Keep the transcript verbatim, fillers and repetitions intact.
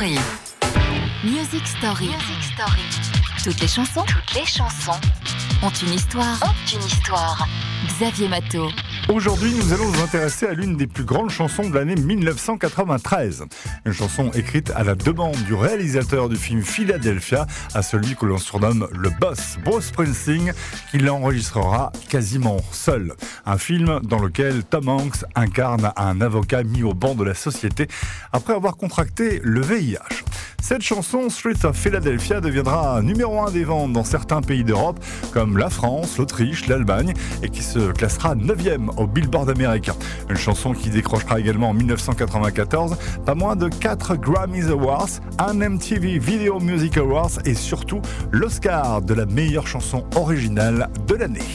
Story. Music Story. Music Story. Toutes les chansons, toutes les chansons ont une histoire, ont une histoire. Xavier Matteau. Aujourd'hui, nous allons nous intéresser à l'une des plus grandes chansons de l'année dix-neuf cent quatre-vingt-treize. Une chanson écrite à la demande du réalisateur du film Philadelphia, à celui que l'on surnomme le boss, Bruce Springsteen, qui l'enregistrera quasiment seul. Un film dans lequel Tom Hanks incarne un avocat mis au banc de la société après avoir contracté le V I H. Cette chanson, Streets of Philadelphia, deviendra numéro un des ventes dans certains pays d'Europe, comme la France, l'Autriche, l'Allemagne, et qui se classera neuvième au Billboard américain. Une chanson qui décrochera également en dix-neuf cent quatre-vingt-quatorze pas moins de quatre Grammys Awards, un M T V Video Music Awards et surtout l'Oscar de la meilleure chanson originale de l'année.